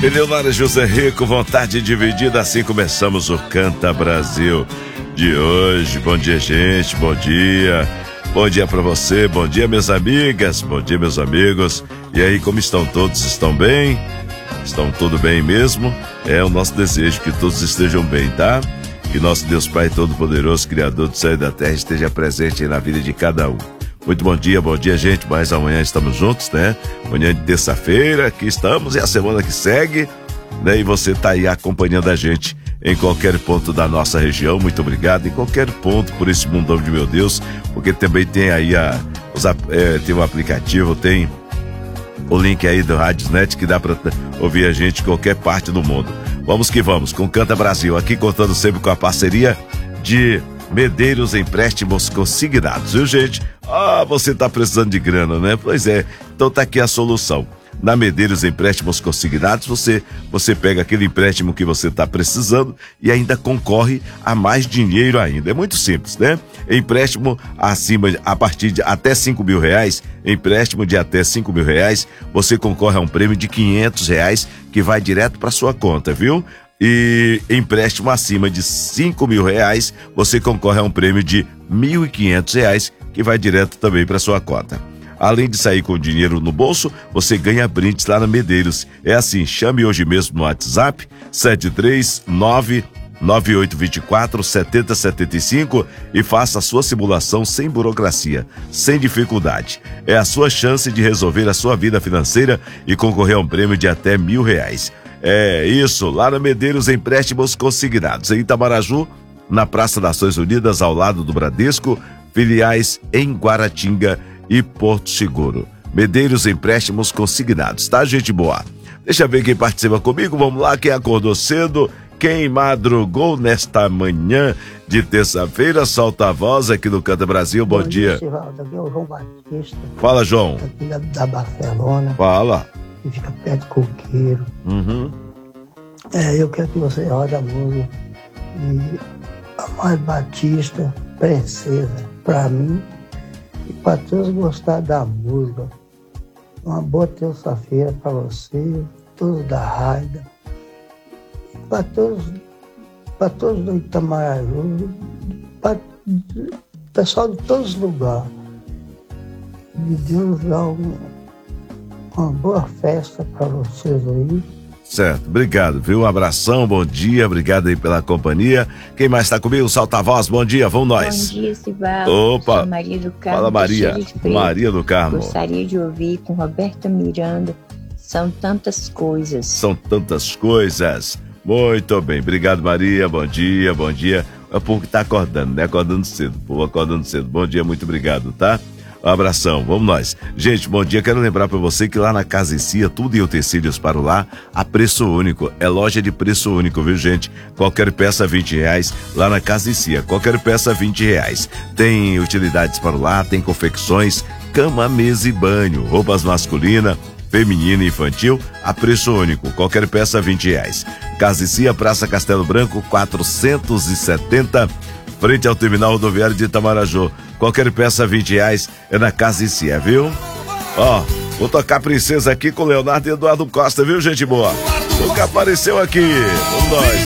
Eleonora José Rico, vontade dividida, assim começamos o Canta Brasil de hoje. Bom dia, gente, bom dia. Bom dia pra você, bom dia, minhas amigas, bom dia, meus amigos. E aí, como estão todos? Estão bem? Estão tudo bem mesmo? É o nosso desejo que todos estejam bem, tá? Que nosso Deus Pai Todo-Poderoso, Criador do céu e da terra, esteja presente aí na vida de cada um. Muito bom dia, gente. Mas amanhã estamos juntos, né? Amanhã de terça-feira, aqui estamos, e a semana que segue, né? E você tá aí acompanhando a gente em qualquer ponto da nossa região. Muito obrigado, em qualquer ponto por esse mundão de meu Deus, porque também tem aí tem um aplicativo, tem o link aí do Radiosnet que dá pra ouvir a gente em qualquer parte do mundo. Vamos que vamos, com Canta Brasil, aqui contando sempre com a parceria de Medeiros Empréstimos Consignados, viu, gente? Você tá precisando de grana, né? Pois é, então tá aqui a solução. Na Medeiros Empréstimos Consignados, você pega aquele empréstimo que você tá precisando e ainda concorre a mais dinheiro ainda. É muito simples, né? Empréstimo a partir de até R$5.000, empréstimo de até R$5.000, você concorre a um prêmio de R$500 que vai direto para sua conta, viu? E empréstimo acima de R$5.000, você concorre a um prêmio de R$1.500 que vai direto também para sua conta. Além de sair com dinheiro no bolso, você ganha brindes lá na Medeiros. É assim, chame hoje mesmo no WhatsApp 739-9824-7075 e faça a sua simulação sem burocracia, sem dificuldade. É a sua chance de resolver a sua vida financeira e concorrer a um prêmio de até R$1.000. É isso, lá na Medeiros Empréstimos Consignados, em Itamaraju, na Praça das Nações Unidas, ao lado do Bradesco, filiais em Guaratinga e Porto Seguro. Medeiros Empréstimos Consignados, tá, gente boa? Deixa eu ver quem participa comigo, vamos lá, quem acordou cedo, quem madrugou nesta manhã de terça-feira, solta a voz aqui no Canta Brasil, bom dia. Sivaldo, aqui é o João Batista. Fala, João. Aqui da Barcelona. Fala. Que fica perto de Coqueiro. Uhum. Eu quero que você rode a música de Amar Batista, Princesa, pra mim e para todos gostar da música. Uma boa terça-feira para você, todos da Raida, e para todos do Itamaraju, para pessoal de todos os lugares. Me Deus dá uma boa festa para vocês aí. Certo, obrigado, viu? Um abração, bom dia, obrigado aí pela companhia. Quem mais tá comigo? Solta a voz, bom dia, vamos nós. Bom dia, Sivaldo. Opa, sou Maria do Carmo. Fala, Maria. Maria do Carmo. Gostaria de ouvir com Roberta Miranda, São Tantas Coisas. São tantas coisas. Muito bem, obrigado, Maria, bom dia, bom dia. É o povo que tá acordando, né? Acordando cedo, o povo acordando cedo. Bom dia, muito obrigado, tá? Um abração, vamos nós. Gente, bom dia, quero lembrar pra você que lá na Casa Cia, tudo em utensílios para o lar, a preço único, é loja de preço único, viu, gente? Qualquer peça R$20, lá na Casa Cia, qualquer peça R$20. Tem utilidades para o lar, tem confecções, cama, mesa e banho, roupas masculina, feminina e infantil, a preço único, qualquer peça R$20. Casa Cia, Praça Castelo Branco, 470, frente ao terminal rodoviário de Itamaraju. Qualquer peça R$20 é na Casa Cia, viu? Vou tocar Princesa aqui com Leonardo e Eduardo Costa, viu, gente boa? Nunca apareceu aqui. Vamos nós.